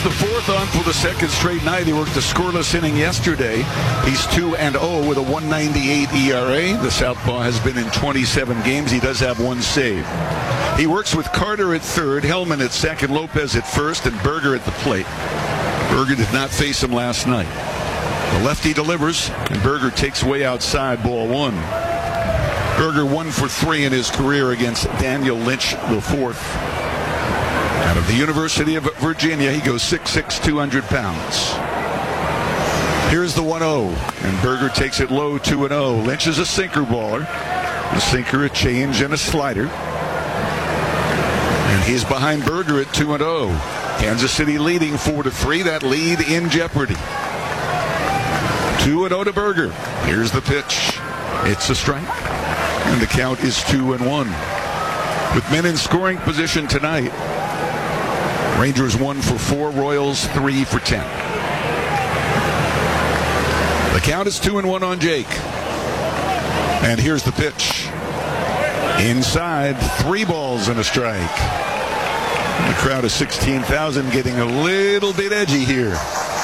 the fourth on for the second straight night. He worked a scoreless inning yesterday. He's 2-0 with a 1.98 ERA. The southpaw has been in 27 games. He does have one save. He works with Carter at third, Hellman at second, Lopez at first, and Berger at the plate. Berger did not face him last night. The lefty delivers, and Berger takes away outside, ball one. Berger 1 for 3 in his career against Daniel Lynch the fourth. Out of the University of Virginia, he goes 6'6", 200 pounds. Here's the 1-0, and Berger takes it low, 2-0. Lynch is a sinker baller. A sinker, a change, and a slider. And he's behind Berger at 2-0. Kansas City leading 4-3. That lead in jeopardy. 2-0 to Berger. Here's the pitch. It's a strike. And the count is 2-1. With men in scoring position tonight, Rangers 1 for 4, Royals 3 for 10. The count is 2-1 on Jake. And here's the pitch. Inside, 3 balls and a strike. The crowd of 16,000 getting a little bit edgy here.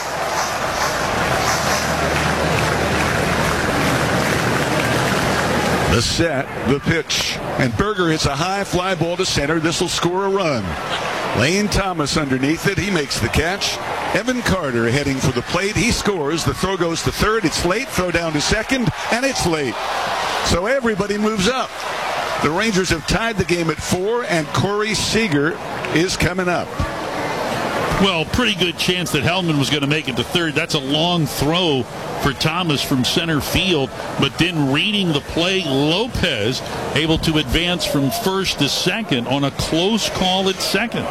The set, the pitch, and Berger hits a high fly ball to center. This will score a run. Lane Thomas underneath it. He makes the catch. Evan Carter heading for the plate. He scores. The throw goes to third. It's late. Throw down to second, and it's late. So everybody moves up. The Rangers have tied the game at 4, and Corey Seager is coming up. Well, pretty good chance that Hellman was going to make it to third. That's a long throw for Thomas from center field, but then reading the play, Lopez able to advance from first to second on a close call at second.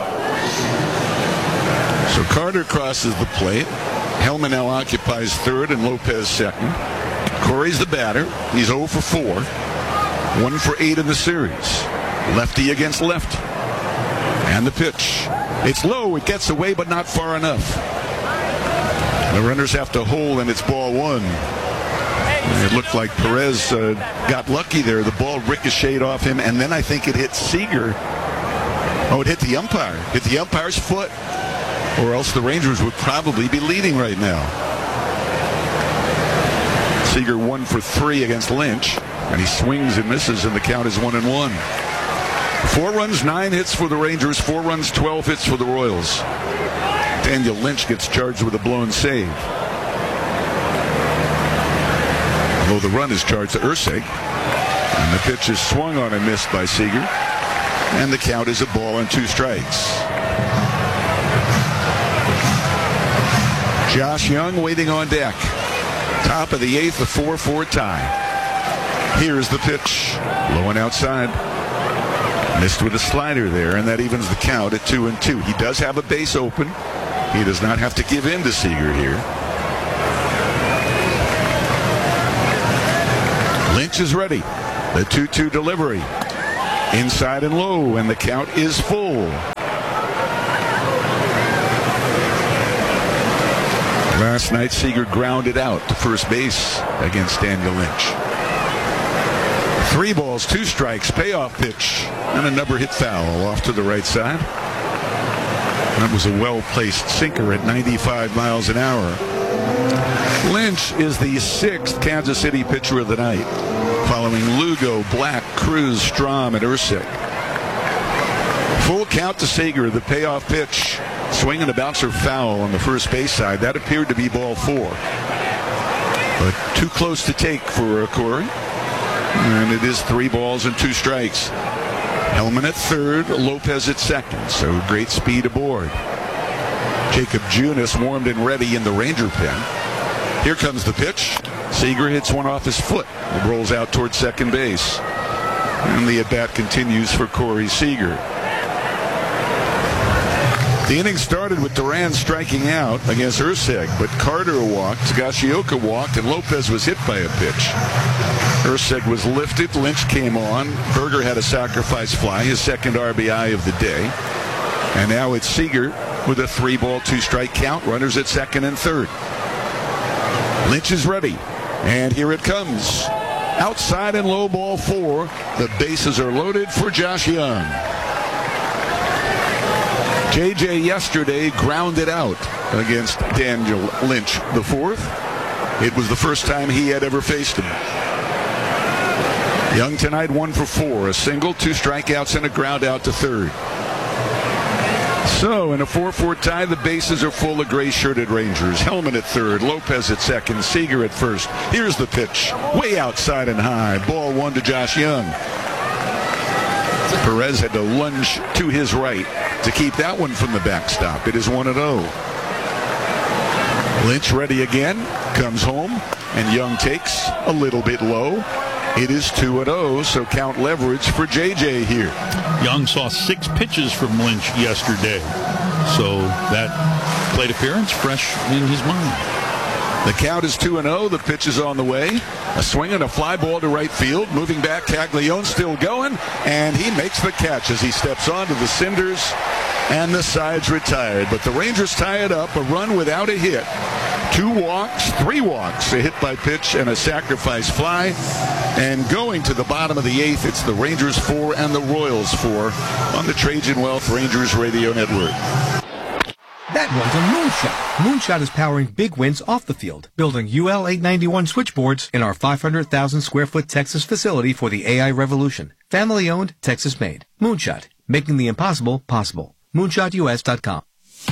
So Carter crosses the plate. Hellman now occupies third and Lopez second. Corey's the batter. He's 0 for 4. 1 for 8 in the series. Lefty against lefty. And the pitch. It's low. It gets away, but not far enough. The runners have to hold, and it's ball one. It looked like Perez got lucky there. The ball ricocheted off him, and then I think it hit Seager. Oh, it hit the umpire. Hit the umpire's foot. Or else the Rangers would probably be leading right now. Seager 1 for 3 against Lynch, and he swings and misses, and the count is 1-1. 4 runs, 9 hits for the Rangers. 4 runs, 12 hits for the Royals. Daniel Lynch gets charged with a blown save. Although the run is charged to Ursig. And the pitch is swung on and missed by Seager. And the count is a ball and 2 strikes. Josh Young waiting on deck. Top of the 8th, a 4-4 tie. Here's the pitch. Low and outside. Missed with a slider there, and that evens the count at 2-2. He does have a base open. He does not have to give in to Seager here. Lynch is ready. The 2-2 delivery. Inside and low, and the count is full. Last night, Seager grounded out to first base against Daniel Lynch. 3 balls, 2 strikes, payoff pitch, and a number hit foul off to the right side. That was a well-placed sinker at 95 miles an hour. Lynch is the 6th Kansas City pitcher of the night, following Lugo, Black, Cruz, Strom, and Ursig. Full count to Seager, the payoff pitch. Swing and a bouncer foul on the first base side. That appeared to be ball 4. But too close to take for Corey. And it is 3 balls and 2 strikes. Hellman at third, Lopez at second. So great speed aboard. Jacob Junis warmed and ready in the Ranger pen. Here comes the pitch. Seager hits one off his foot. It rolls out towards second base. And the at-bat continues for Corey Seager. The inning started with Duran striking out against Ursig, but Carter walked, Higashioka walked, and Lopez was hit by a pitch. Ursig was lifted, Lynch came on, Berger had a sacrifice fly, his second RBI of the day. And now it's Seager with a 3-ball, 2-strike count, runners at second and third. Lynch is ready, and here it comes. Outside and low, ball 4. The bases are loaded for Josh Young. J.J. yesterday grounded out against Daniel Lynch the fourth. It was the first time he had ever faced him. Young tonight 1 for 4, a single, 2 strikeouts, and a ground out to third. So in a 4-4 tie, the bases are full of gray-shirted Rangers. Hellman at third, Lopez at second, Seager at first. Here's the pitch, way outside and high. Ball 1 to Josh Young. Perez had to lunge to his right to keep that one from the backstop. It is 1-0. Lynch ready again, comes home, and Young takes a little bit low. It is 2-0, so count leverage for J.J. here. Young saw 6 pitches from Lynch yesterday, so that plate appearance fresh in his mind. The count is 2-0. The pitch is on the way. A swing and a fly ball to right field. Moving back, Caglione still going, and he makes the catch as he steps onto the cinders, and the side's retired. But the Rangers tie it up, a run without a hit. 2 walks, 3 walks, a hit by pitch, and a sacrifice fly. And going to the bottom of the 8th, it's the Rangers 4 and the Royals 4 on the Trajan Wealth Rangers Radio Network. That was a Moonshot. Moonshot is powering big wins off the field, building UL 891 switchboards in our 500,000 square foot Texas facility for the AI revolution. Family owned, Texas made. Moonshot, making the impossible possible. MoonshotUS.com.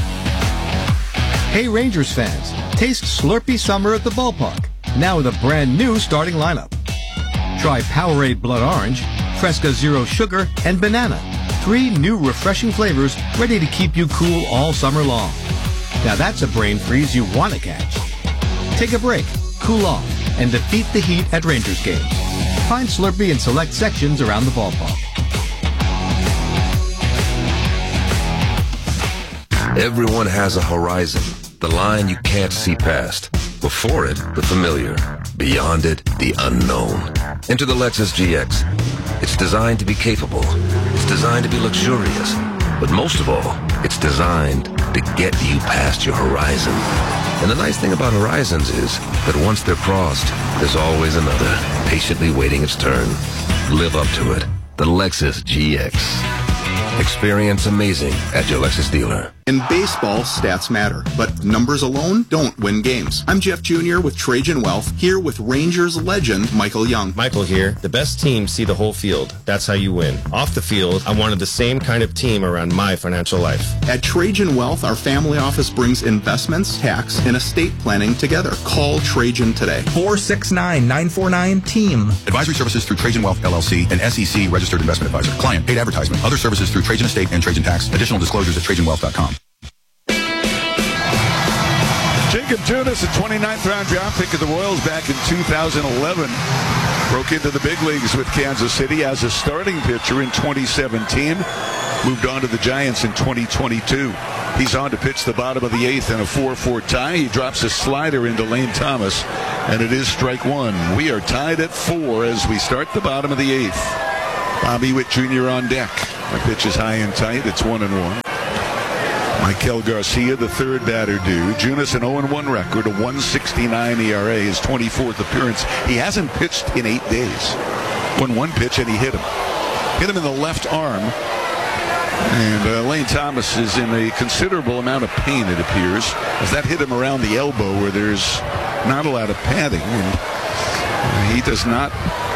Hey Rangers fans, taste Slurpee Summer at the ballpark. Now with a brand new starting lineup. Try Powerade Blood Orange, Fresca Zero Sugar, and Banana. 3 new refreshing flavors ready to keep you cool all summer long. Now that's a brain freeze you want to catch. Take a break, cool off, and defeat the heat at Rangers games. Find Slurpee in select sections around the ballpark. Everyone has a horizon, the line you can't see past. Before it, the familiar. Beyond it, the unknown. Enter the Lexus GX. It's designed to be capable. It's designed to be luxurious. But most of all, it's designed to get you past your horizon. And the nice thing about horizons is that once they're crossed, there's always another, patiently waiting its turn. Live up to it. The Lexus GX. Experience amazing at your Lexus dealer. In baseball, stats matter, but numbers alone don't win games. I'm Jeff Jr. with Trajan Wealth, here with Rangers legend Michael Young. Michael here. The best teams see the whole field. That's how you win. Off the field, I wanted the same kind of team around my financial life. At Trajan Wealth, our family office brings investments, tax, and estate planning together. Call Trajan today. 469-949-TEAM. Advisory services through Trajan Wealth, LLC, an SEC registered investment advisor. Client, paid advertisement. Other services through Trajan Estate and Trajan Tax. Additional disclosures at TrajanWealth.com. Jacob Junis, a 29th round draft pick of the Royals back in 2011. Broke into the big leagues with Kansas City as a starting pitcher in 2017. Moved on to the Giants in 2022. He's on to pitch the bottom of the 8th in a 4-4 tie. He drops a slider into Lane Thomas, and it is strike 1. We are tied at 4 as we start the bottom of the 8th. Bobby Witt Jr. on deck. The pitch is high and tight. It's 1-1. Michael Garcia, the third batter due. Junis, an 0-1 record, a 1.69 ERA, his 24th appearance. He hasn't pitched in 8 days. Won 1 pitch and he hit him. Hit him in the left arm. And Lane Thomas is in a considerable amount of pain, it appears, as that hit him around the elbow where there's not a lot of padding. And he does not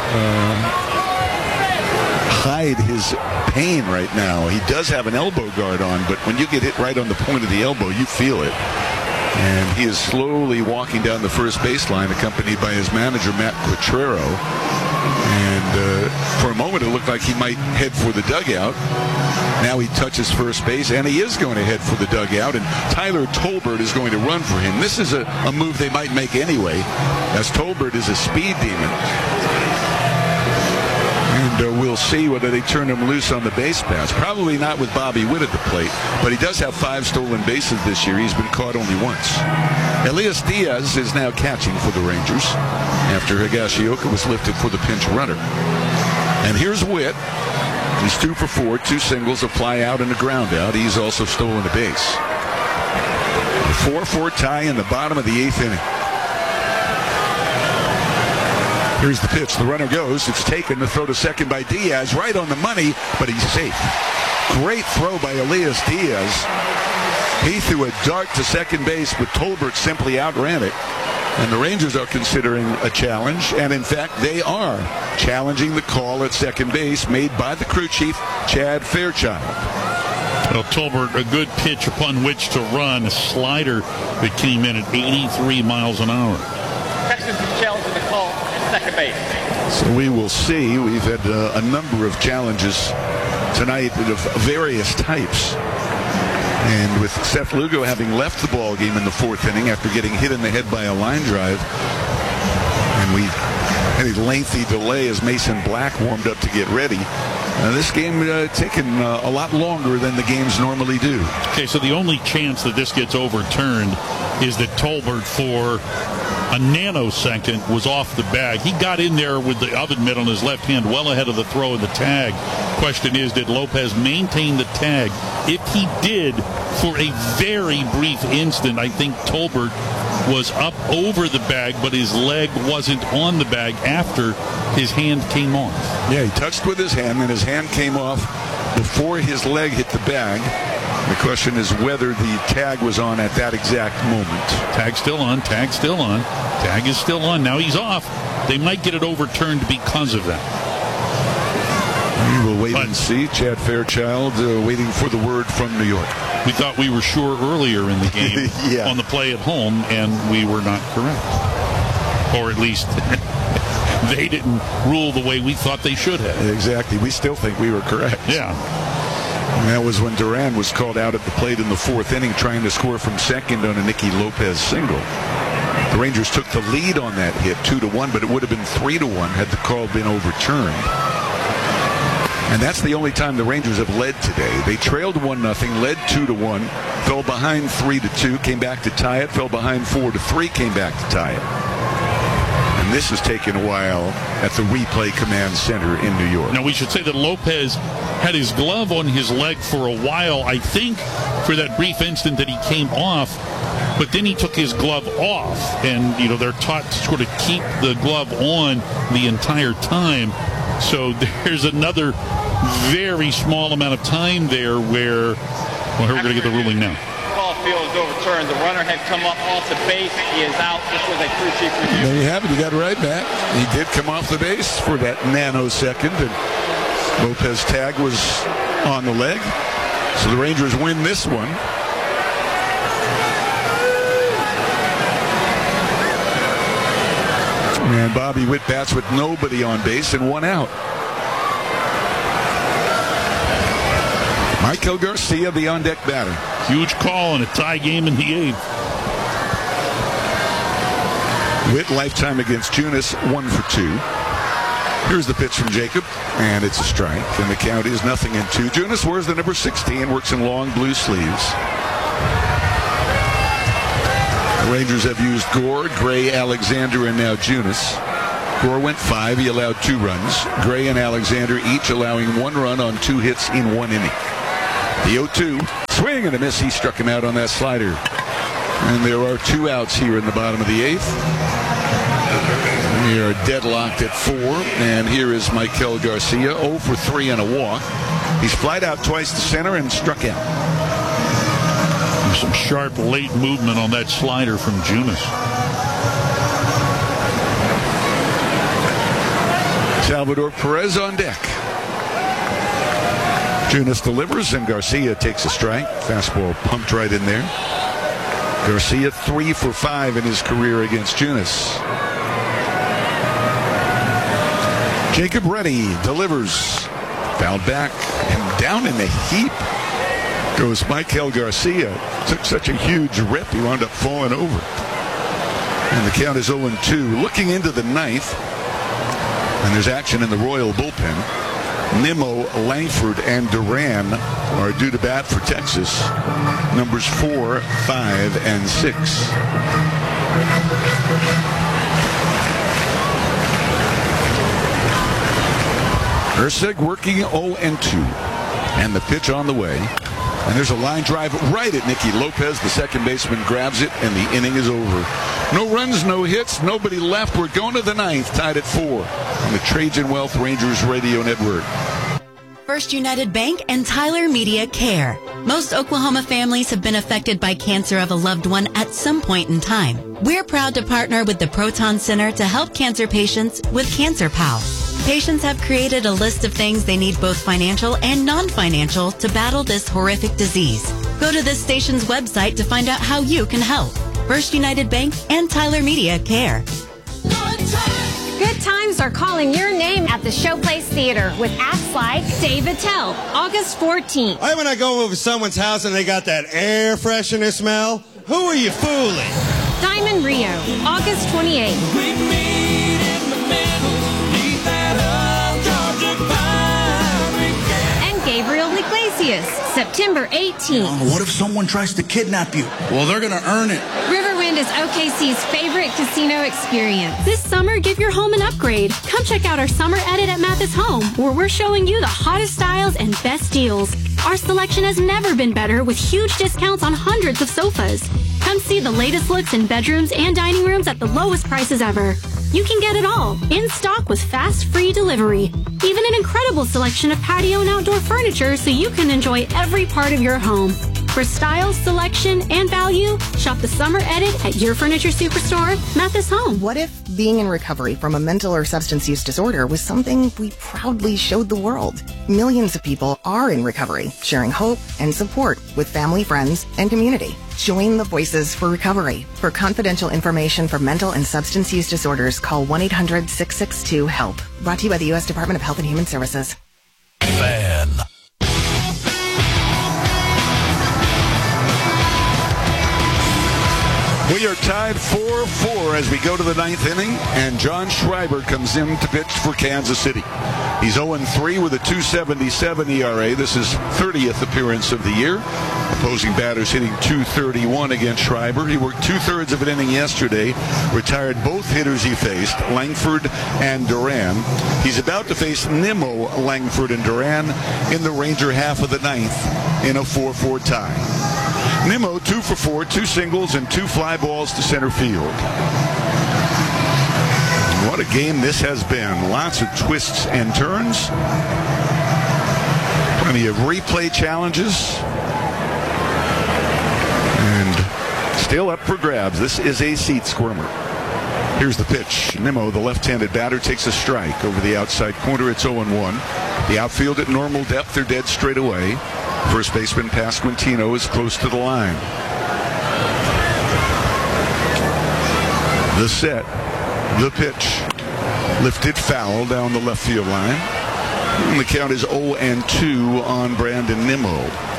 hide his pain right now. He does have an elbow guard on, but when you get hit right on the point of the elbow, you feel it. And he is slowly walking down the first baseline, accompanied by his manager, Matt Quatrero. And for a moment, it looked like he might head for the dugout. Now he touches first base, and he is going to head for the dugout, and Tyler Tolbert is going to run for him. This is a move they might make anyway, as Tolbert is a speed demon. And we'll see whether they turn him loose on the base pass. Probably not with Bobby Witt at the plate, but he does have 5 stolen bases this year. He's been caught only once. Elias Diaz is now catching for the Rangers after Higashioka was lifted for the pinch runner. And here's Witt. He's 2 for 4, 2 singles, a fly out and a ground out. He's also stolen a base. A 4-4 tie in the bottom of the 8th inning. Here's the pitch. The runner goes. It's taken. The throw to second by Diaz. Right on the money, but he's safe. Great throw by Elias Diaz. He threw a dart to second base, but Tolbert simply outran it. And the Rangers are considering a challenge, and in fact, they are challenging the call at second base made by the crew chief, Chad Fairchild. Well, Tolbert, a good pitch upon which to run, a slider that came in at 83 miles an hour. Texans challenging the call at second base. So we will see. We've had a number of challenges tonight of various types. And with Seth Lugo having left the ball game in the fourth inning after getting hit in the head by a line drive, and we had a lengthy delay as Mason Black warmed up to get ready. This game taken a lot longer than the games normally do. Okay, so the only chance that this gets overturned is that Tolbert, for a nanosecond, was off the bag. He got in there with the oven mitt on his left hand well ahead of the throw of the tag. Question is, did Lopez maintain the tag? If he did, for a very brief instant, I think Tolbert was up over the bag, but his leg wasn't on the bag after his hand came off. Yeah, he touched with his hand, and his hand came off before his leg hit the bag. The question is whether the tag was on at that exact moment. Tag still on, tag still on, tag is still on. Now he's off. They might get it overturned because of that. We will wait and see. Chad Fairchild waiting for the word from New York. We thought we were sure earlier in the game yeah. on the play at home, and we were not correct. Or at least they didn't rule the way we thought they should have. Exactly. We still think we were correct. Yeah. And that was when Duran was called out at the plate in the fourth inning trying to score from second on a Nicky Lopez single. The Rangers took the lead on that hit 2-1, but it would have been 3-1 had the call been overturned. And that's the only time the Rangers have led today. They trailed 1-0, led 2-1, fell behind 3-2, came back to tie it, fell behind 4-3, came back to tie it. And this has taken a while at the replay command center in New York. Now, we should say that Lopez had his glove on his leg for a while, I think, for that brief instant that he came off. But then he took his glove off. And, you know, they're taught to sort of keep the glove on the entire time. So there's another very small amount of time there where, well, here we're going to get the ruling now. Ball field is overturned. The runner had come up off the base. He is out. This was a crew chief review. There you have it. You got it right, Matt. He did come off the base for that nanosecond, and Lopez tag was on the leg. So the Rangers win this one. And Bobby Witt bats with nobody on base and one out. Michael Garcia, the on-deck batter. Huge call in a tie game in the eighth. Witt lifetime against Junis, 1 for 2. Here's the pitch from Jacob, and it's a strike. And the count is 0-2. Junis wears the number 16, works in long blue sleeves. The Rangers have used Gore, Gray, Alexander, and now Junis. Gore went 5. He allowed 2 runs. Gray and Alexander each allowing 1 run on 2 hits in 1 inning. The 0-2, swing and a miss. He struck him out on that slider. And there are 2 outs here in the bottom of the 8th. We are deadlocked at 4. And here is Michael Garcia, 0 for 3 and a walk. He's flied out twice to center and struck out. Some sharp late movement on that slider from Junis. Salvador Perez on deck. Junis delivers, and Garcia takes a strike. Fastball pumped right in there. Garcia 3 for 5 in his career against Junis. Jacob Reddy delivers. Fouled back, and down in the heap goes Michael Garcia. Took such a huge rip, he wound up falling over. And the count is 0-2. Looking into the 9th, and there's action in the Royal bullpen. Nimmo, Langford, and Duran are due to bat for Texas. Numbers 4, 5, and 6. Erceg working 0-2. And the pitch on the way. And there's a line drive right at Nicky Lopez. The second baseman grabs it, and the inning is over. No runs, no hits, nobody left. We're going to the 9th, tied at 4 on the Trajan Wealth Rangers Radio Network. First United Bank and Tyler Media Care. Most Oklahoma families have been affected by cancer of a loved one at some point in time. We're proud to partner with the Proton Center to help cancer patients with Cancer Pal. Patients have created a list of things they need, both financial and non-financial, to battle this horrific disease. Go to this station's website to find out how you can help. First United Bank and Tyler Media Care. Good times are calling your name at the Showplace Theater with acts like Dave Attell, August 14th. When I go over someone's house and they got that air freshener smell, who are you fooling? Diamond Rio, August 28th. We meet in the middle, beneath that Georgia pine. And Gabriel Iglesias, September 18th. What if someone tries to kidnap you? Well, they're going to earn it. Riverwind is OKC's favorite casino experience. This summer, give your home an upgrade. Come check out our summer edit at Mathis Home, where we're showing you the hottest styles and best deals. Our selection has never been better, with huge discounts on hundreds of sofas. Come see the latest looks in bedrooms and dining rooms at the lowest prices ever. You can get it all, in stock with fast, free delivery. Even an incredible selection of patio and outdoor furniture so you can enjoy every part of your home. For style, selection, and value, shop the summer edit at your furniture superstore, Mathis Home. What if being in recovery from a mental or substance use disorder was something we proudly showed the world? Millions of people are in recovery, sharing hope and support with family, friends, and community. Join the Voices for Recovery. For confidential information for mental and substance use disorders, call 1-800-662-HELP. Brought to you by the U.S. Department of Health and Human Services. Fan. We are tied 4-4 as we go to the ninth inning, and John Schreiber comes in to pitch for Kansas City. He's 0-3 with a 2.77 ERA. This is 30th appearance of the year. Opposing batters hitting .231 against Schreiber. He worked two-thirds of an inning yesterday, retired both hitters he faced, Langford and Duran. He's about to face Nimmo, Langford, and Duran in the Ranger half of the ninth in a 4-4 tie. Nimmo 2 for 4, 2 singles, and 2 fly balls to center field. What a game this has been. Lots of twists and turns. Plenty of replay challenges. And still up for grabs. This is a seat squirmer. Here's the pitch. Nimmo, the left-handed batter, takes a strike over the outside corner. It's 0-1. The outfield at normal depth. They're dead straight away. First baseman Pasquantino is close to the line. The set, the pitch, lifted foul down the left field line. And the count is 0-2 on Brandon Nimmo.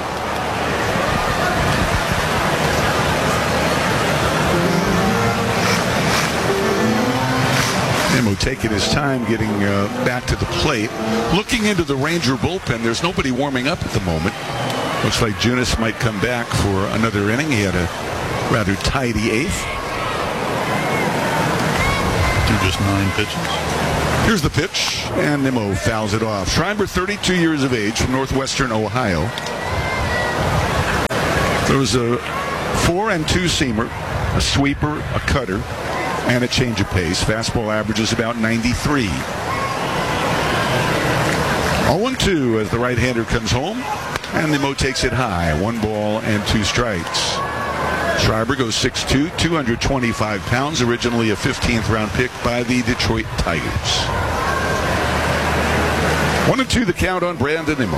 Nimmo taking his time getting back to the plate. Looking into the Ranger bullpen, there's nobody warming up at the moment. Looks like Junis might come back for another inning. He had a rather tidy eighth. Through just 9 pitches. Here's the pitch, and Nimmo fouls it off. Schreiber, 32 years of age, from northwestern Ohio. There was a 4 and 2 seamer, a sweeper, a cutter, and a change of pace. Fastball averages about 93. 0-2 as the right-hander comes home, and Nimmo takes it high. 1 ball and 2 strikes. Schreiber goes 6'2", 225 pounds, originally a 15th round pick by the Detroit Tigers. 1-2 the count on Brandon Nimmo.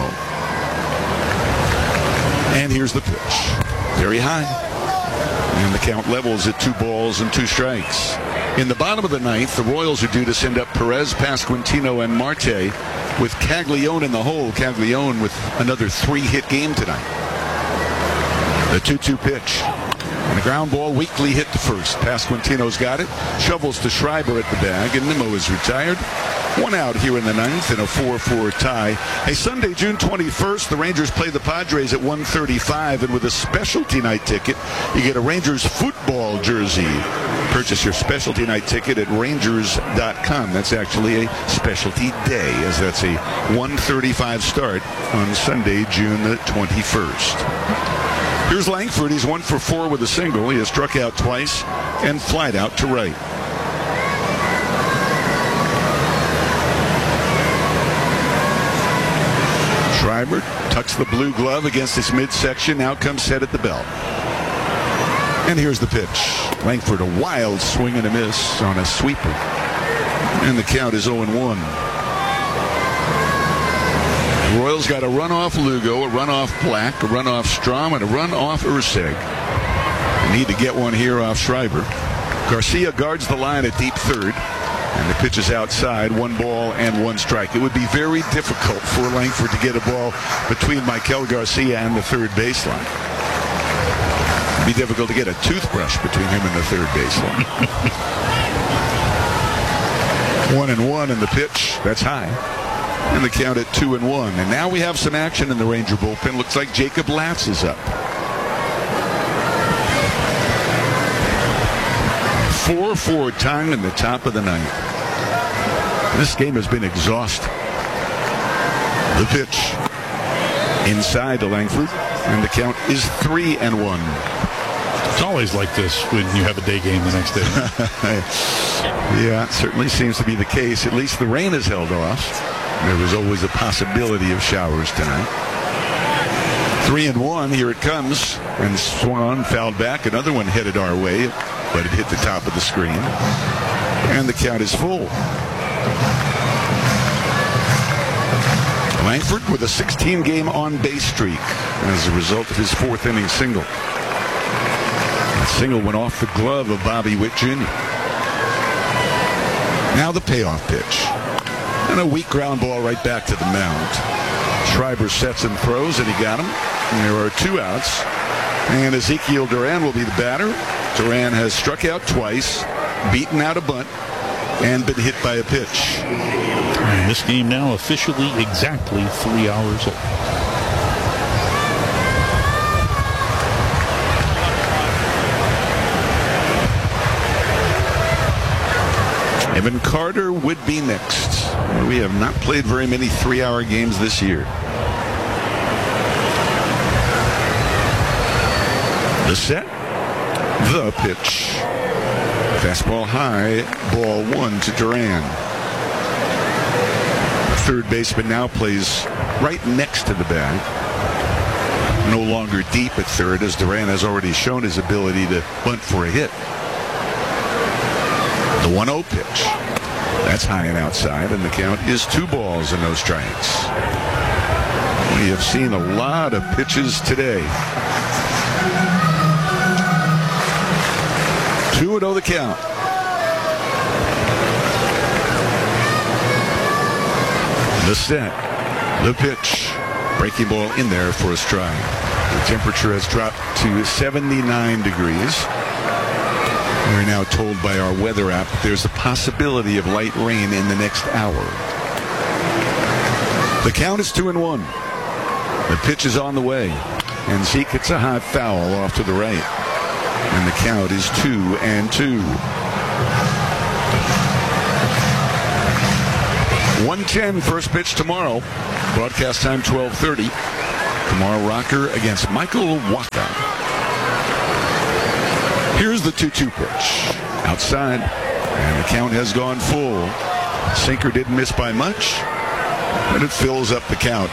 And here's the pitch. Very high. And the count levels at 2 balls and 2 strikes. In the bottom of the ninth, the Royals are due to send up Perez, Pasquantino, and Marte, with Caglione in the hole. Caglione with another 3-hit game tonight. The 2-2 pitch. And a ground ball weakly hit to first. Pasquantino's got it. Shovels to Schreiber at the bag, and Nimmo is retired. 1 out here in the ninth in a 4-4 tie. Hey, Sunday, June 21st, the Rangers play the Padres at 1:35, and with a specialty night ticket, you get a Rangers football jersey. Purchase your specialty night ticket at Rangers.com. That's actually a specialty day, as that's a 1:35 start on Sunday, June the 21st. Here's Langford. He's 1 for 4 with a single. He has struck out twice and flied out to right. Schreiber tucks the blue glove against his midsection. Now comes set at the belt. And here's the pitch. Langford, a wild swing and a miss on a sweeper. And the count is 0-1. Royals got a run off Lugo, a run off Black, a run off Strom, and a run off Urseg. They need to get one here off Schreiber. Garcia guards the line at deep third. And the pitch is outside, 1 ball and 1 strike. It would be very difficult for Langford to get a ball between Maikel Garcia and the third baseline. It would be difficult to get a toothbrush between him and the third baseline. 1-1 in the pitch. That's high. And the count at 2-1. And now we have some action in the Ranger bullpen. Looks like Jacob Latz is up. 4-4 tying in the top of the ninth. This game has been exhausting. The pitch inside to Langford, and the count is 3-1. It's always like this when you have a day game the next day. Yeah, it certainly seems to be the case. At least the rain has held off. There was always a possibility of showers tonight. 3-1, here it comes, and swung on, fouled back. Another one headed our way, but it hit the top of the screen. And the count is full. Langford with a 16-game on-base streak as a result of his 4th inning single. That single went off the glove of Bobby Witt Jr. Now the payoff pitch. And a weak ground ball right back to the mound. Schreiber sets and throws, and he got him. And there are 2 outs. And Ezekiel Duran will be the batter. Duran has struck out twice, beaten out a bunt, and been hit by a pitch. And this game now officially exactly 3 hours old. Evan Carter would be next. We have not played very many 3-hour games this year. The set. The pitch. Fastball high. Ball 1 to Duran. The third baseman now plays right next to the bag. No longer deep at third, as Duran has already shown his ability to bunt for a hit. The 1-0 pitch. That's high and outside, and the count is 2 balls and no strikes. We have seen a lot of pitches today. 2-0 the count. The set. The pitch. Breaking ball in there for a strike. The temperature has dropped to 79 degrees. We're now told by our weather app there's a possibility of light rain in the next hour. The count is 2-1. The pitch is on the way. And Zeke hits a high foul off to the right. And the count is 2-2. 1:10 first pitch tomorrow. Broadcast time 12:30. Kumar Rocker against Michael Wacha. Here's the 2-2 pitch. Outside. And the count has gone full. Sinker didn't miss by much, but it fills up the count.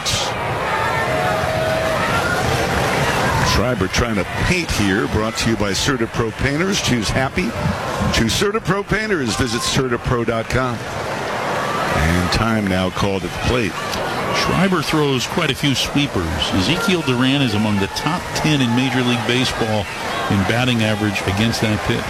Schreiber trying to paint here. Brought to you by CertaPro Painters. Choose happy. Choose CertaPro Painters. Visit CertaPro.com. And time now called at the plate. Schreiber throws quite a few sweepers. Ezekiel Duran is among the top 10 in Major League Baseball in batting average against that pitch.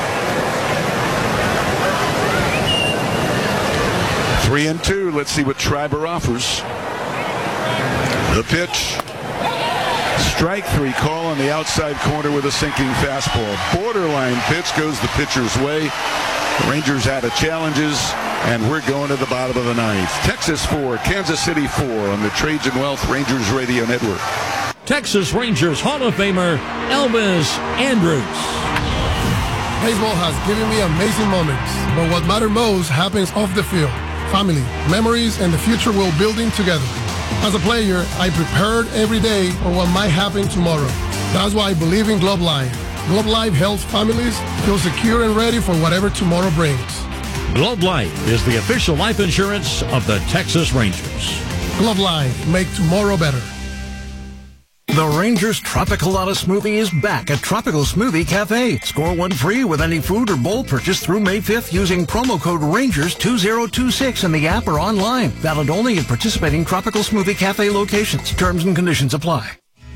3-2. Let's see what Schreiber offers. The pitch. Strike 3 call on the outside corner with a sinking fastball. Borderline pitch goes the pitcher's way. The Rangers out of challenges, and we're going to the bottom of the ninth. Texas 4, Kansas City 4 on the Trajan Wealth Rangers Radio Network. Texas Rangers Hall of Famer Elvis Andrus. Baseball has given me amazing moments, but what matters most happens off the field. Family, memories, and the future we're building together. As a player, I prepared every day for what might happen tomorrow. That's why I believe in Globe Life. Globe Life helps families feel secure and ready for whatever tomorrow brings. Globe Life is the official life insurance of the Texas Rangers. Glove Line, make tomorrow better. The Rangers Tropical Colada Smoothie is back at Tropical Smoothie Cafe. Score one free with any food or bowl purchase through May 5th using promo code RANGERS2026 in the app or online. Valid only at participating Tropical Smoothie Cafe locations. Terms and conditions apply.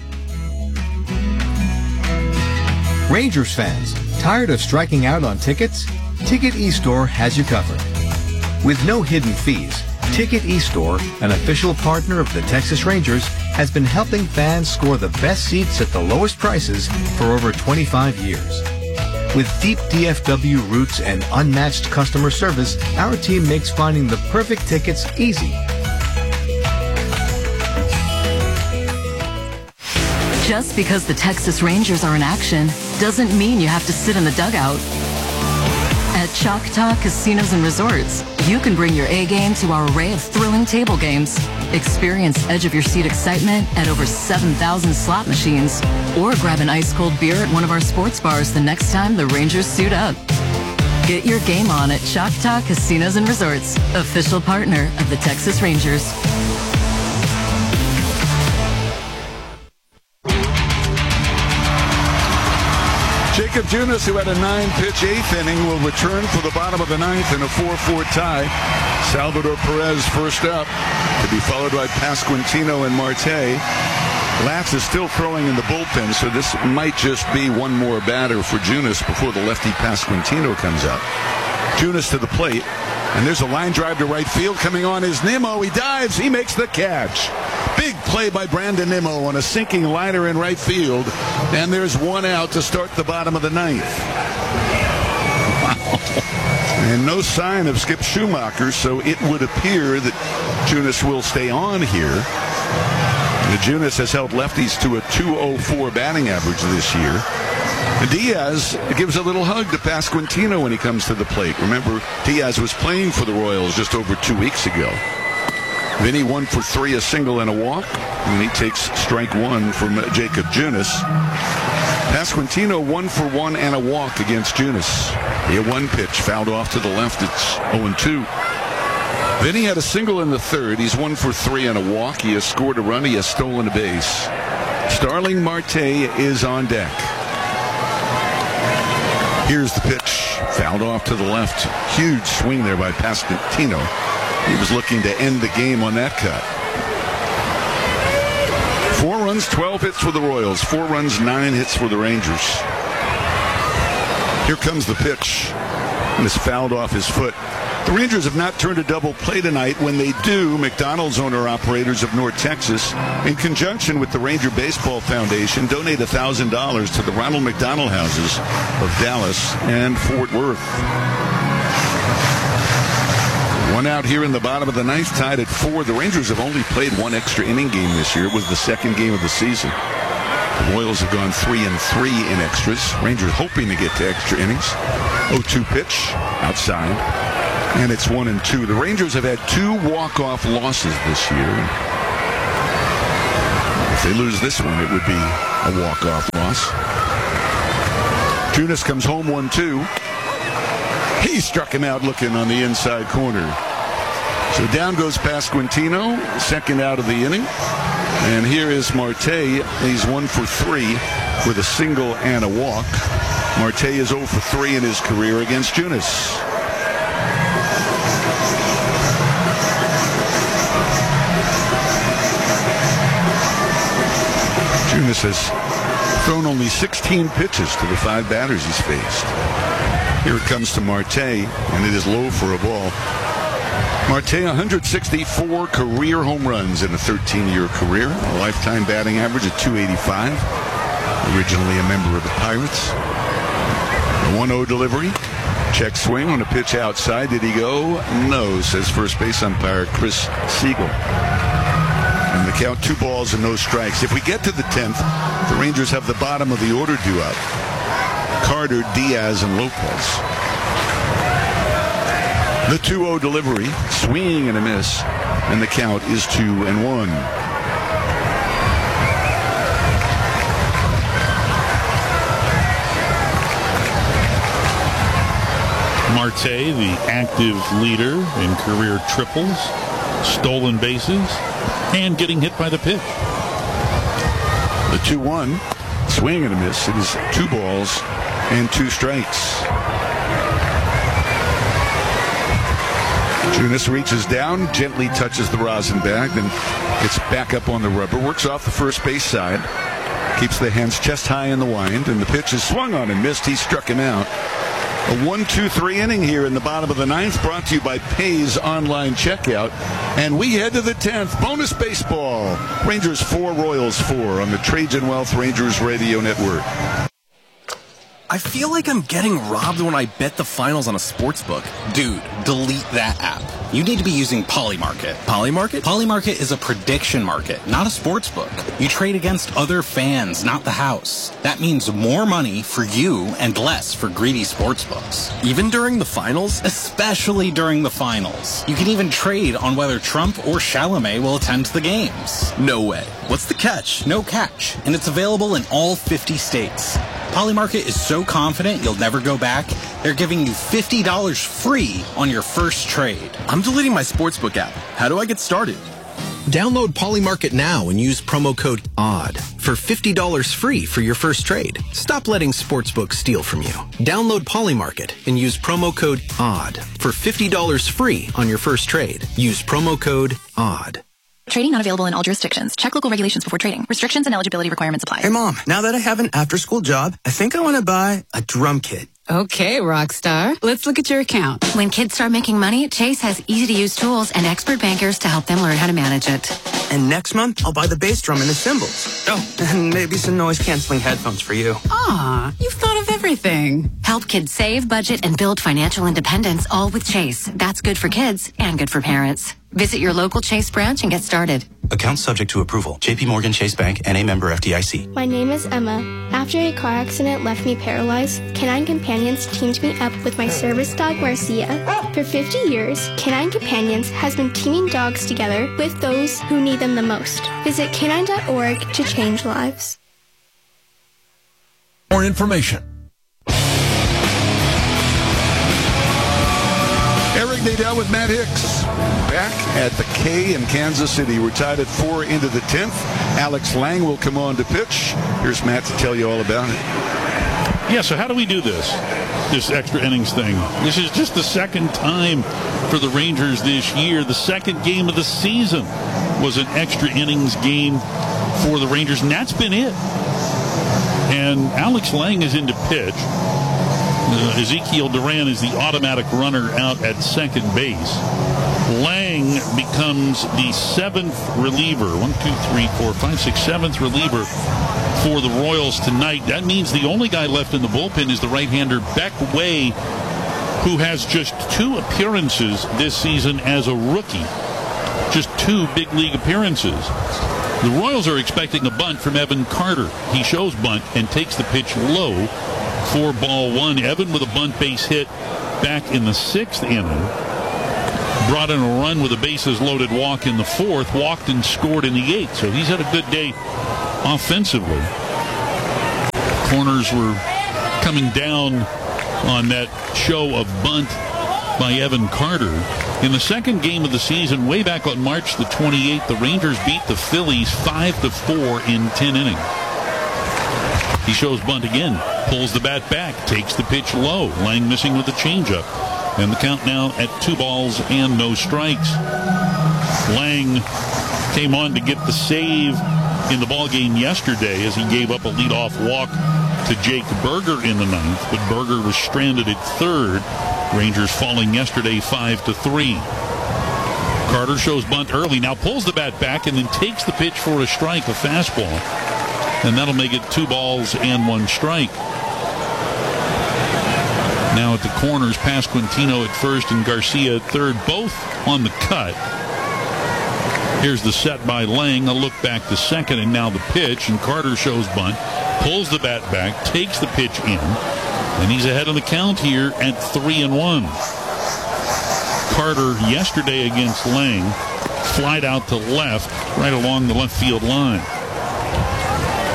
Rangers fans, tired of striking out on tickets? Ticket eStore has you covered. With no hidden fees, Ticket eStore, an official partner of the Texas Rangers, has been helping fans score the best seats at the lowest prices for over 25 years. With deep DFW roots and unmatched customer service, our team makes finding the perfect tickets easy. Just because the Texas Rangers are in action doesn't mean you have to sit in the dugout. At Choctaw Casinos and Resorts, you can bring your A game to our array of thrilling table games. Experience edge-of-your-seat excitement at over 7,000 slot machines. Or grab an ice-cold beer at one of our sports bars the next time the Rangers suit up. Get your game on at Choctaw Casinos and Resorts, official partner of the Texas Rangers. Jacob Junis, who had a 9-pitch eighth inning, will return for the bottom of the ninth in a 4-4 tie. Salvador Perez first up, to be followed by Pasquantino and Marte. Latz is still throwing in the bullpen, so this might just be one more batter for Junis before the lefty Pasquantino comes up. Junis to the plate, and there's a line drive to right field. Coming on is Nimmo. He dives. He makes the catch. Big play by Brandon Nimmo on a sinking liner in right field. And there's one out to start the bottom of the ninth. Wow. And no sign of Skip Schumacher, so it would appear that Junis will stay on here. The Junis has held lefties to a .204 batting average this year. Diaz gives a little hug to Pasquantino when he comes to the plate. Remember, Diaz was playing for the Royals just over 2 weeks ago. Vinny 1 for 3, a single and a walk. And he takes strike one from Jacob Junis. Pasquantino 1 for 1 and a walk against Junis. He had one pitch fouled off to the left. It's 0-2. Vinny had a single in the third. He's 1 for 3 and a walk. He has scored a run. He has stolen a base. Starling Marte is on deck. Here's the pitch. Fouled off to the left. Huge swing there by Pasquantino. He was looking to end the game on that cut. 4 runs, 12 hits for the Royals. 4 runs, 9 hits for the Rangers. Here comes the pitch. And it's fouled off his foot. The Rangers have not turned a double play tonight. When they do, McDonald's owner-operators of North Texas, in conjunction with the Ranger Baseball Foundation, donate $1,000 to the Ronald McDonald Houses of Dallas and Fort Worth. One out here in the bottom of the ninth, tied at 4. The Rangers have only played one extra inning game this year. It was the second game of the season. The Royals have gone 3-3 in extras. Rangers hoping to get to extra innings. 0-2 pitch outside. And it's 1-2. The Rangers have had 2 walk-off losses this year. If they lose this one, it would be a walk-off loss. Junis comes home 1-2. He struck him out looking on the inside corner. So down goes Pasquantino, second out of the inning. And here is Marte. He's 1 for 3 with a single and a walk. Marte is 0 for 3 in his career against Junis. Junis has thrown only 16 pitches to the 5 batters he's faced. Here it comes to Marte, and it is low for a ball. Marte, 164 career home runs in a 13-year career. A lifetime batting average of .285. Originally a member of the Pirates. A 1-0 delivery. Check swing on a pitch outside. Did he go? No, says first base umpire Chris Siegel. And the count 2 balls and no strikes. If we get to the 10th, the Rangers have the bottom of the order due up. Carter, Diaz, and Lopez. The 2-0 delivery, swing and a miss, and the count is 2-1. Marte, the active leader in career triples, stolen bases, and getting hit by the pitch. The 2-1, swing and a miss. It is 2 balls and 2 strikes. Junis reaches down, gently touches the rosin bag, then gets back up on the rubber, works off the first base side, keeps the hands chest high in the wind, and the pitch is swung on and missed. He struck him out. A 1-2-3 inning here in the bottom of the 9th, brought to you by Pay's Online Checkout. And we head to the 10th. Bonus baseball. Rangers 4, Royals 4 on the Trajan Wealth Rangers Radio Network. I feel like I'm getting robbed when I bet the finals on a sportsbook. Dude, delete that app. You need to be using Polymarket. Polymarket? Polymarket is a prediction market, not a sportsbook. You trade against other fans, not the house. That means more money for you and less for greedy sportsbooks. Even during the finals? Especially during the finals. You can even trade on whether Trump or Chalamet will attend the games. No way. What's the catch? No catch. And it's available in all 50 states. Polymarket is so confident you'll never go back, they're giving you $50 free on your first trade. I'm deleting my sportsbook app. How do I get started? Download Polymarket now and use promo code ODD for $50 free for your first trade. Stop letting sportsbooks steal from you. Download Polymarket and use promo code ODD for $50 free on your first trade. Use promo code ODD. Trading not available in all jurisdictions. Check local regulations before trading. Restrictions and eligibility requirements apply. Hey, Mom, now that I have an after-school job, I think I want to buy a drum kit. Okay, Rockstar. Let's look at your account. When kids start making money, Chase has easy-to-use tools and expert bankers to help them learn how to manage it. And next month, I'll buy the bass drum and the cymbals. Oh, and maybe some noise-canceling headphones for you. Aw, you've thought of everything. Help kids save, budget, and build financial independence, all with Chase. That's good for kids and good for parents. Visit your local Chase branch and get started. Account subject to approval. J.P. Morgan Chase Bank, N.A. member FDIC. My name is Emma. After a car accident left me paralyzed, Canine Companions teamed me up with my service dog, Marcia. For 50 years, Canine Companions has been teaming dogs together with those who need them the most. Visit canine.org to change lives. More information. Eric Nadel with Matt Hicks. Back at the K in Kansas City. We're tied at 4 into the 10th. Alex Lang will come on to pitch. Here's Matt to tell you all about it. Yeah, so how do we do this extra innings thing? This is just the second time for the Rangers this year. The second game of the season was an extra innings game for the Rangers, and that's been it. And Alex Lang is into pitch. Ezekiel Duran is the automatic runner out at second base. Lang becomes the 7th reliever. 7th reliever for the Royals tonight. That means the only guy left in the bullpen is the right-hander Beck Way, who has just 2 appearances this season as a rookie. Just 2 big league appearances. The Royals are expecting a bunt from Evan Carter. He shows bunt and takes the pitch low for ball 1. Evan with a bunt base hit back in the 6th inning. Brought in a run with a bases loaded walk in the 4th. Walked and scored in the 8th. So he's had a good day offensively. Corners were coming down on that show of bunt by Evan Carter. In the second game of the season, way back on March the 28th, the Rangers beat the Phillies 5-4 in 10 innings. He shows bunt again, pulls the bat back, takes the pitch low. Lang missing with the changeup. And the count now at 2 balls and no strikes. Lang came on to get the save in the ballgame yesterday as he gave up a leadoff walk to Jake Berger in the 9th, but Berger was stranded at 3rd. Rangers falling yesterday 5-3. Carter shows bunt early, now pulls the bat back and then takes the pitch for a strike, a fastball. And that'll make it 2 balls and 1 strike. Now at the corners, Pasquantino at first and Garcia at third, both on the cut. Here's the set by Lang, a look back to second, and now the pitch, and Carter shows bunt, pulls the bat back, takes the pitch in, and he's ahead of the count here at 3-1. Carter yesterday against Lang, flied out to left, right along the left field line.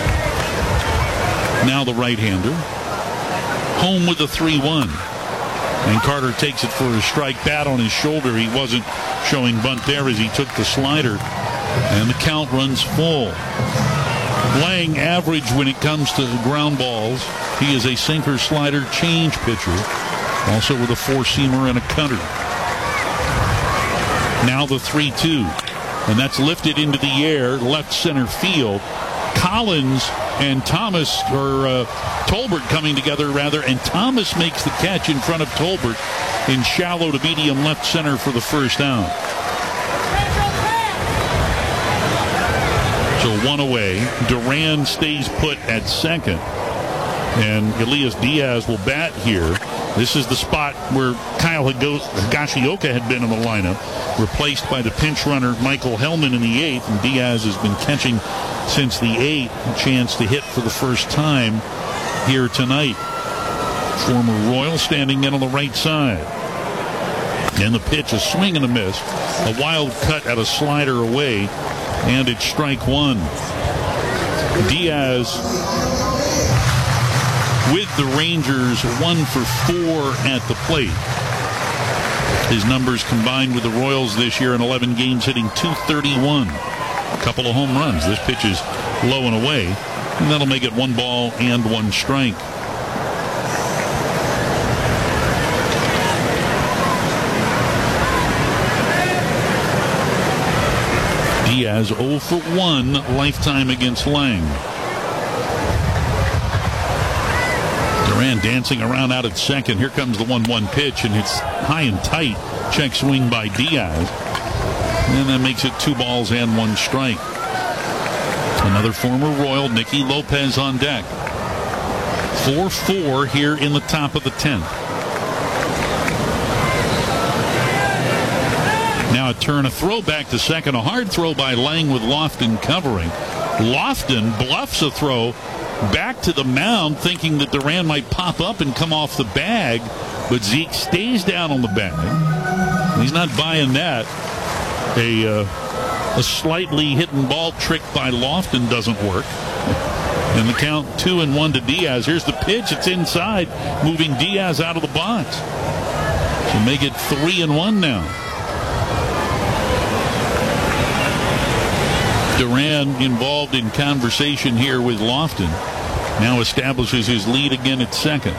Now the right-hander. Home with a 3-1. And Carter takes it for a strike, bat on his shoulder. He wasn't showing bunt there as he took the slider. And the count runs full. Lang average when it comes to ground balls. He is a sinker, slider, change pitcher. Also with a four-seamer and a cutter. Now the 3-2. And that's lifted into the air, left center field. Collins and Thomas, or Tolbert coming together rather, and Thomas makes the catch in front of Tolbert in shallow to medium left center for the first out. So one away. Duran stays put at second. And Elias Diaz will bat here. This is the spot where Kyle Higashioka had been in the lineup, replaced by the pinch runner Michael Hellman in the 8th, and Diaz has been catching since the 8th. A chance to hit for the first time here tonight. Former Royal standing in on the right side. And the pitch, a swing and a miss. A wild cut at a slider away, and it's strike one. Diaz with the Rangers 1 for 4 at the plate. His numbers combined with the Royals this year in 11 games, hitting .231. A couple of home runs. This pitch is low and away, and that'll make it 1 ball and 1 strike. Diaz 0 for 1 lifetime against Lang. Duran dancing around out at second. Here comes the 1-1 pitch, and it's high and tight. Check swing by Diaz. And that makes it 2 balls and 1 strike. Another former Royal, Nicky Lopez, on deck. 4-4 here in the top of the 10th. Now a turn, a throw back to second. A hard throw by Lang with Lofton covering. Lofton bluffs a throw back to the mound, thinking that Duran might pop up and come off the bag, but Zeke stays down on the bag. He's not buying that. A slightly hidden ball trick by Lofton doesn't work. And the count 2-1 to Diaz. Here's the pitch. It's inside, moving Diaz out of the box. So make it 3-1 now. Duran involved in conversation here with Lofton. Now establishes his lead again at second.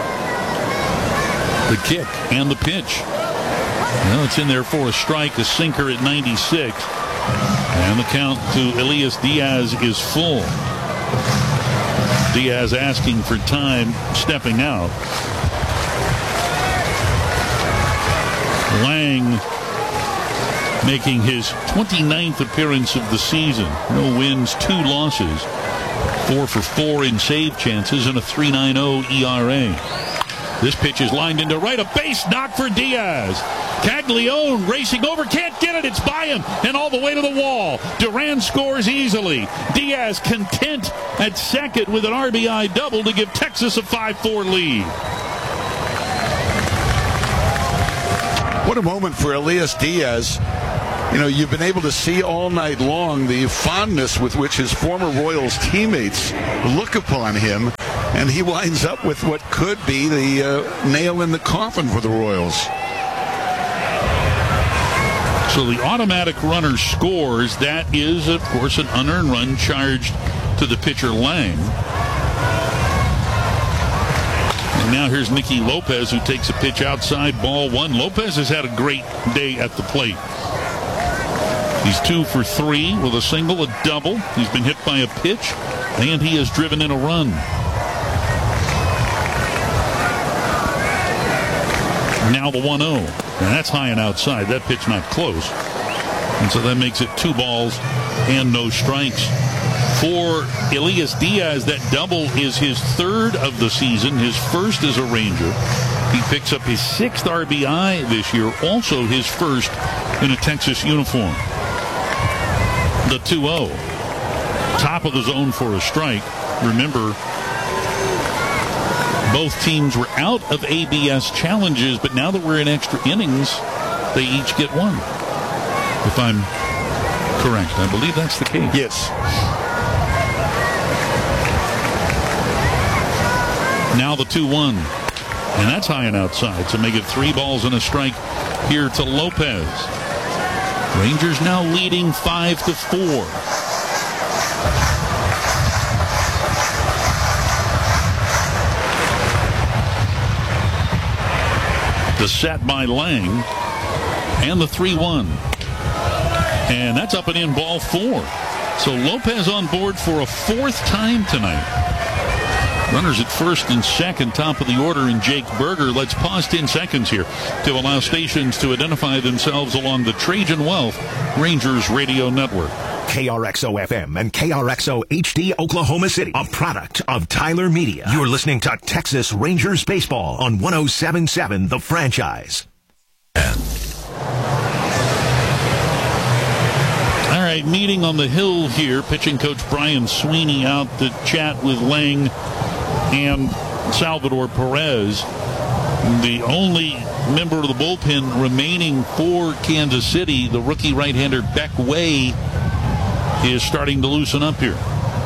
The kick and the pitch. Well, it's in there for a strike, a sinker at 96. And the count to Elias Diaz is full. Diaz asking for time, stepping out. Lang making his 29th appearance of the season. No wins, 2 losses. 4 for 4 in save chances and a 3.90 ERA. This pitch is lined into right, a base knock for Diaz. Caglione racing over, can't get it, it's by him, and all the way to the wall. Duran scores easily. Diaz content at second with an RBI double to give Texas a 5-4 lead. What a moment for Elias Diaz. You know, you've been able to see all night long the fondness with which his former Royals teammates look upon him, and he winds up with what could be the nail in the coffin for the Royals. So the automatic runner scores. That is, of course, an unearned run charged to the pitcher Lang. And now here's Nicky Lopez, who takes a pitch outside, ball 1. Lopez has had a great day at the plate. He's 2 for 3 with a single, a double. He's been hit by a pitch, and he has driven in a run. Now the 1-0. And that's high and outside. That pitch not close. And so that makes it 2 balls and no strikes. For Elias Diaz, that double is his 3rd of the season, his 1st as a Ranger. He picks up his 6th RBI this year, also his 1st in a Texas uniform. The 2-0. Top of the zone for a strike. Remember, both teams were out of ABS challenges, but now that we're in extra innings, they each get 1. If I'm correct. I believe that's the case. Yes. Now the 2-1. And that's high and outside. So make it 3 balls and a strike here to Lopez. Rangers now leading 5-4. The set by Lang, and the 3-1. And that's up and in, ball 4. So Lopez on board for a 4th time tonight. Runners at first and second, top of the order in Jake Berger. Let's pause 10 seconds here to allow stations to identify themselves along the Trajan Wealth Rangers Radio Network. KRXO-FM and KRXO HD Oklahoma City, a product of Tyler Media. You're listening to Texas Rangers Baseball on 107.7 The Franchise. All right, meeting on the hill here. Pitching coach Brian Sweeney out to chat with Lang and Salvador Perez. The only member of the bullpen remaining for Kansas City, the rookie right-hander Beck Way, is starting to loosen up here.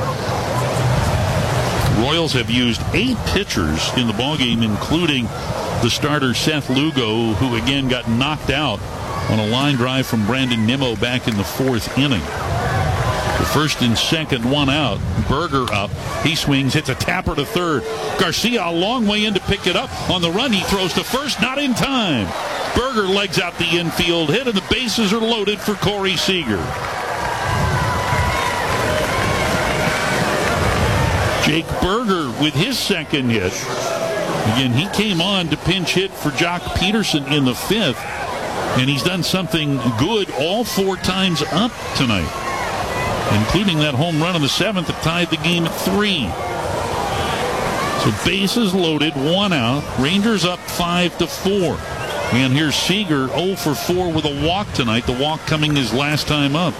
Royals have used 8 pitchers in the ballgame, including the starter Seth Lugo, who again got knocked out on a line drive from Brandon Nimmo back in the 4th inning. The first and second, 1 out. Berger up. He swings, hits a tapper to third. Garcia a long way in to pick it up. On the run, he throws to first, not in time. Berger legs out the infield hit, and the bases are loaded for Corey Seager. Jake Berger with his second hit. Again, he came on to pinch hit for Jock Peterson in the 5th, and he's done something good all 4 times up tonight, including that home run in the 7th that tied the game at 3. So bases loaded, 1 out. Rangers up 5-4. And here's Seager 0 for 4 with a walk tonight. The walk coming his last time up.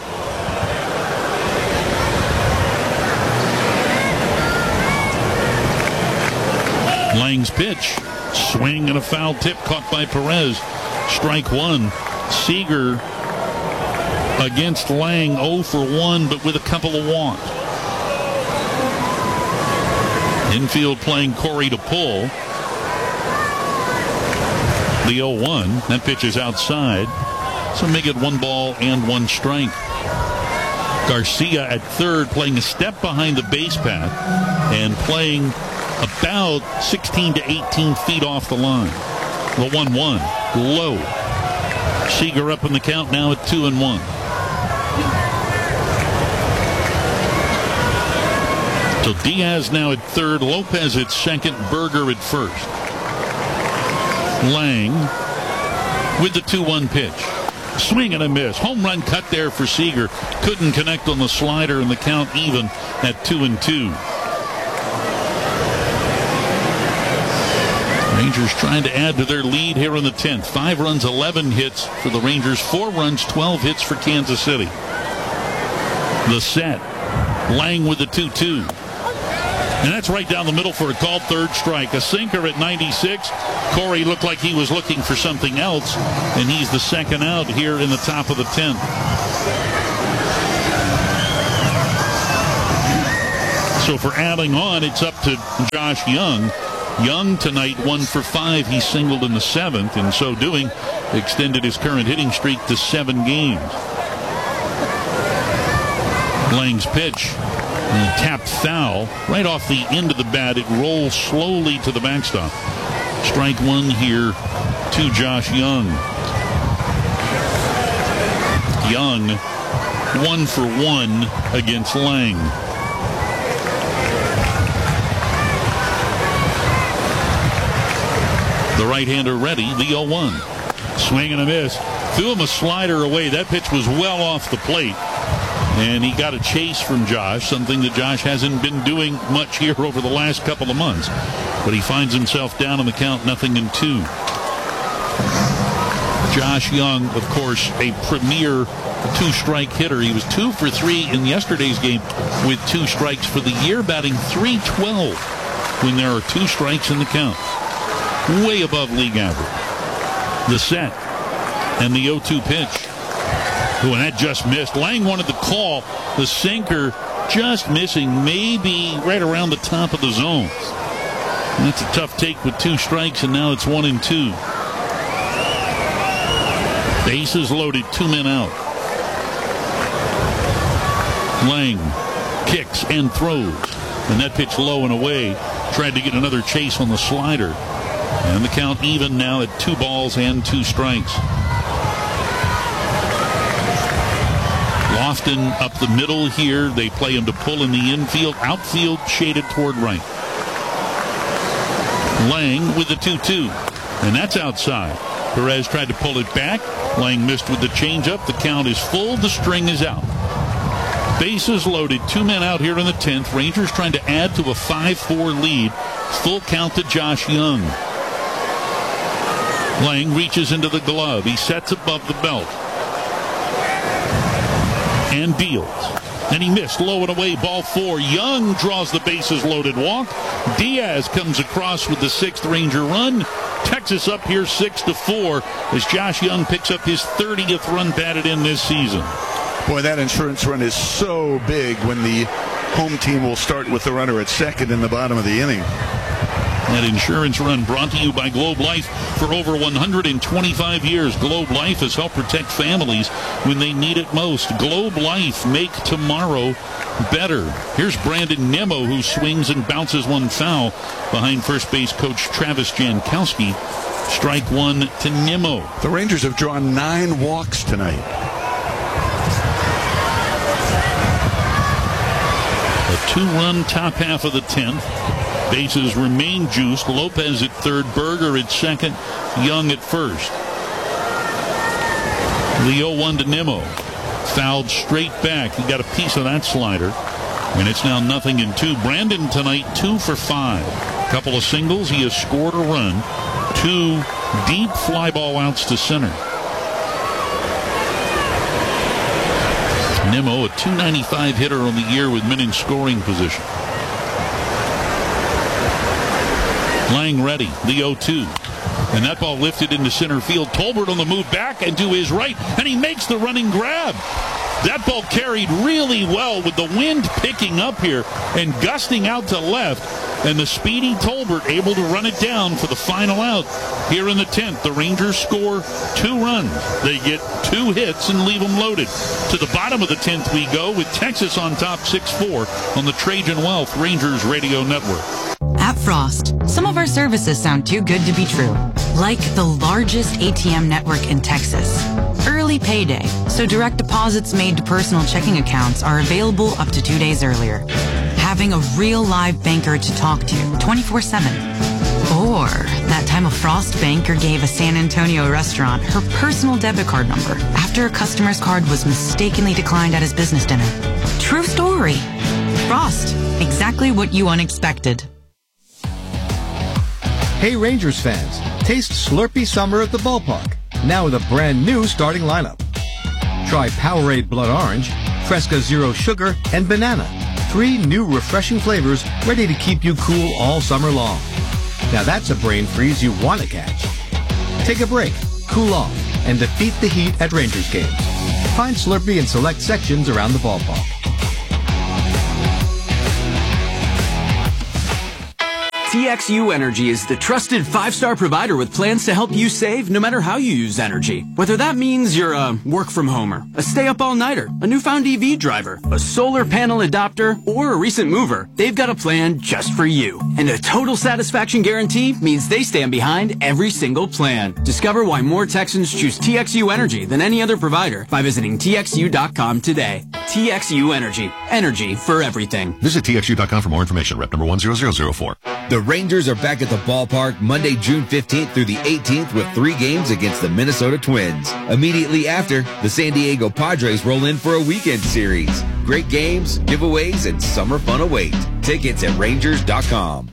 Lang's pitch, swing and a foul tip caught by Perez. Strike 1. Seager against Lang 0 for 1, but with a couple of walks. Infield playing Corey to pull. The 0-1. That pitch is outside. So make it 1 ball and 1 strike. Garcia at third, playing a step behind the base path and playing about 16 to 18 feet off the line. The 1-1. Low. Seager up in the count now at 2-1. So Diaz now at third, Lopez at second, Berger at first. Lang with the 2-1 pitch. Swing and a miss. Home run cut there for Seager. Couldn't connect on the slider, and the count even at 2-2. Rangers trying to add to their lead here in the 10th. 5 runs, 11 hits for the Rangers. 4 runs, 12 hits for Kansas City. The set. Lang with the 2-2. And that's right down the middle for a called third strike. A sinker at 96. Corey looked like he was looking for something else, and he's the second out here in the top of the 10th. So for adding on, it's up to Josh Young. Young tonight 1 for 5. He singled in the 7th, and so doing extended his current hitting streak to 7 games. Lang's pitch, tapped foul right off the end of the bat. It rolls slowly to the backstop. Strike 1 here to Josh Young. Young 1 for 1 against Lang. The right-hander ready, the 0-1. Swing and a miss. Threw him a slider away. That pitch was well off the plate. And he got a chase from Josh, something that Josh hasn't been doing much here over the last couple of months. But he finds himself down on the count, 0-2. Josh Young, of course, a premier 2-strike hitter. He was 2 for 3 in yesterday's game with 2 strikes for the year, batting .312 when there are 2 strikes in the count. Way above league average. The set and the 0-2 pitch. Ooh, and that just missed. Lang wanted the call. The sinker just missing, maybe right around the top of the zone. That's a tough take with 2 strikes, and now it's 1-2. Bases loaded, 2 men out. Lang kicks and throws, and that pitch low and away. Tried to get another chase on the slider, and the count even now at 2 balls and 2 strikes. Lofton up the middle here. They play him to pull in the infield. Outfield shaded toward right. Lang with the 2-2, and that's outside. Perez tried to pull it back. Lang missed with the changeup. The count is full. The string is out. Bases loaded. 2 men out here in the 10th. Rangers trying to add to a 5-4 lead. Full count to Josh Young. Lang reaches into the glove. He sets above the belt. And deals. And he missed. Low and away. Ball 4. Young draws the bases loaded walk. Diaz comes across with the 6th Ranger run. Texas up here 6-4 as Josh Young picks up his 30th run batted in this season. Boy, that insurance run is so big when the home team will start with the runner at second in the bottom of the inning. That insurance run brought to you by Globe Life. For over 125 years, Globe Life has helped protect families when they need it most. Globe Life, make tomorrow better. Here's Brandon Nimmo, who swings and bounces one foul behind first base coach Travis Jankowski. Strike 1 to Nimmo. The Rangers have drawn 9 walks tonight. A 2-run top half of the 10th. Bases remain juiced. Lopez at third, Berger at second, Young at first. The 0-1 to Nimmo. Fouled straight back. He got a piece of that slider. And it's now 0-2. Brandon tonight 2 for 5. Couple of singles. He has scored a run. 2 deep fly ball outs to center. Nimmo, a .295 hitter on the year with men in scoring position. Lang ready, the 0-2. And that ball lifted into center field. Tolbert on the move back and to his right, and he makes the running grab. That ball carried really well with the wind picking up here and gusting out to left. And the speedy Tolbert able to run it down for the final out here in the 10th. The Rangers score 2 runs. They get 2 hits and leave them loaded. To the bottom of the 10th we go with Texas on top 6-4 on the Trajan Wealth Rangers Radio Network. At Frost, some of our services sound too good to be true. Like the largest ATM network in Texas. Early payday, so direct deposits made to personal checking accounts are available up to 2 days earlier. Having a real live banker to talk to 24/7. Or that time a Frost banker gave a San Antonio restaurant her personal debit card number after a customer's card was mistakenly declined at his business dinner. True story. Frost, exactly what you unexpected. Hey Rangers fans, taste Slurpee Summer at the ballpark, now with a brand new starting lineup. Try Powerade Blood Orange, Fresca Zero Sugar, and Banana. 3 new refreshing flavors ready to keep you cool all summer long. Now that's a brain freeze you want to catch. Take a break, cool off, and defeat the heat at Rangers games. Find Slurpee in select sections around the ballpark. TXU Energy is the trusted 5-star provider with plans to help you save no matter how you use energy. Whether that means you're a work-from-homer, a stay-up-all-nighter, a newfound EV driver, a solar panel adopter, or a recent mover, they've got a plan just for you. And a total satisfaction guarantee means they stand behind every single plan. Discover why more Texans choose TXU Energy than any other provider by visiting TXU.com today. TXU Energy. Energy for everything. Visit TXU.com for more information. Rep number 10004. The Rangers are back at the ballpark Monday, June 15th through the 18th with 3 games against the Minnesota Twins. Immediately after, the San Diego Padres roll in for a weekend series. Great games, giveaways, and summer fun await. Tickets at Rangers.com.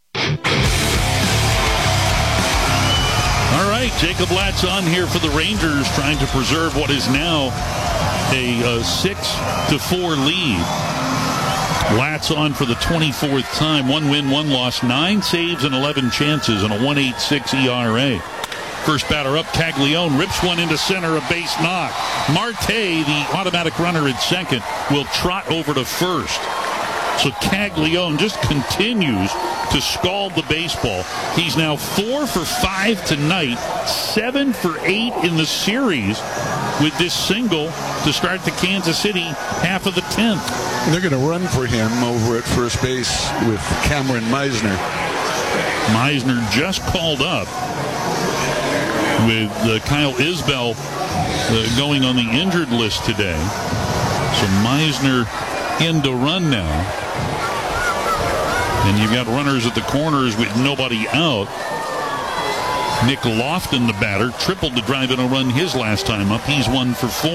All right, Jacob Latz on here for the Rangers, trying to preserve what is now a 6-4 lead. Latz on for the 24th time. 1 win, 1 loss, 9 saves and 11 chances and a 1.86 ERA. First batter up, Caglione rips one into center, a base knock. Marte, the automatic runner at second, will trot over to first. So Caglione just continues to scald the baseball. He's now 4 for 5 tonight, 7 for 8 in the series with this single to start the Kansas City half of the 10th. They're going to run for him over at first base with Cameron Meisner. Meisner just called up with Kyle Isbell going on the injured list today. So Meisner in to run now. And you've got runners at the corners with nobody out. Nick Lofton, the batter, tripled to drive in a run his last time up. He's 1 for 4.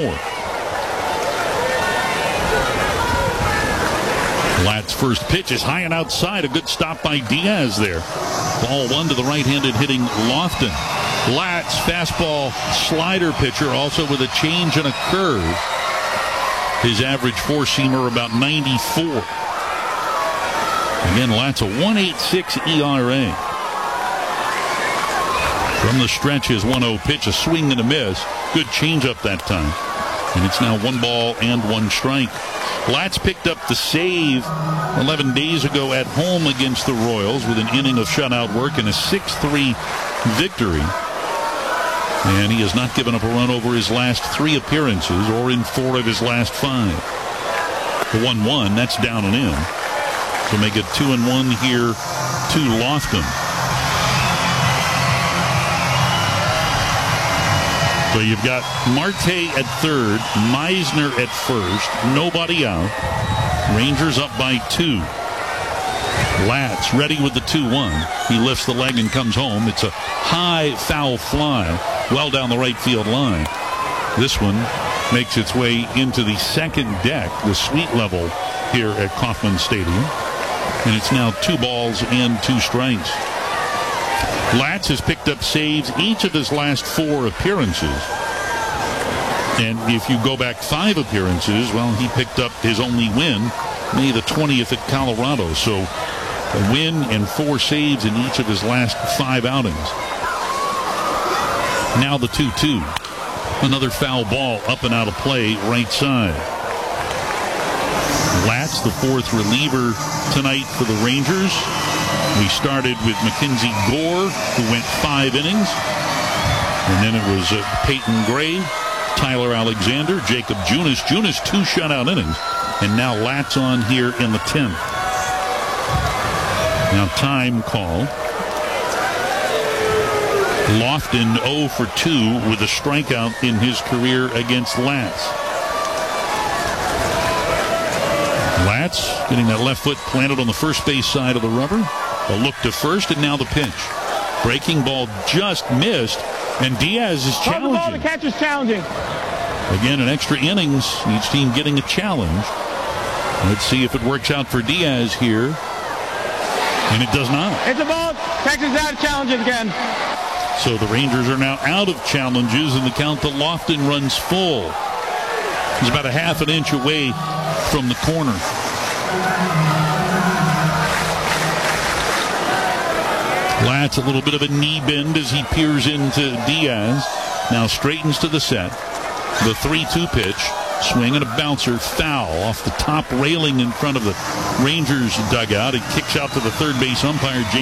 Lat's first pitch is high and outside. A good stop by Diaz there. Ball 1 to the right-handed hitting Lofton. Lat's fastball slider pitcher, also with a change and a curve. His average four-seamer about 94. Again, Lat's a 1.86 ERA. From the stretch, his 1-0 pitch, a swing and a miss. Good changeup that time. And it's now 1 ball and 1 strike. Lat's picked up the save 11 days ago at home against the Royals with an inning of shutout work and a 6-3 victory. And he has not given up a run over his last 3 appearances or in 4 of his last 5. The 1-1, that's down and in. So make it 2-1 here to Lofton. So you've got Marte at third, Meisner at first, nobody out. Rangers up by 2. Latz ready with the 2-1. He lifts the leg and comes home. It's a high foul fly, well down the right field line. This one makes its way into the second deck, the suite level here at Kauffman Stadium. And it's now 2 balls and 2 strikes. Latz has picked up saves each of his last 4 appearances. And if you go back 5 appearances, well, he picked up his only win May the 20th at Colorado. So a win and 4 saves in each of his last 5 outings. Now the 2-2. Another foul ball up and out of play right side. Latz, the 4th reliever tonight for the Rangers. We started with Mackenzie Gore, who went 5 innings. And then it was Peyton Gray, Tyler Alexander, Jacob Junis. Junis 2 shutout innings. And now Latz on here in the 10th. Now time call. Lofton 0 for 2 with a strikeout in his career against Latz. Latz getting that left foot planted on the first base side of the rubber. A look to first, and now the pitch. Breaking ball just missed, and Diaz is challenging. The ball, the catch is challenging. Again, an extra innings. Each team getting a challenge. Let's see if it works out for Diaz here. And it does not. It's a ball. Texas out of challenges again. So the Rangers are now out of challenges, and the count to Lofton runs full. He's about a half an inch away from the corner. Latz, a little bit of a knee bend as he peers into Diaz. Now straightens to the set. The 3-2 pitch. Swing and a bouncer, foul off the top railing in front of the Rangers dugout. It kicks out to the third base umpire, James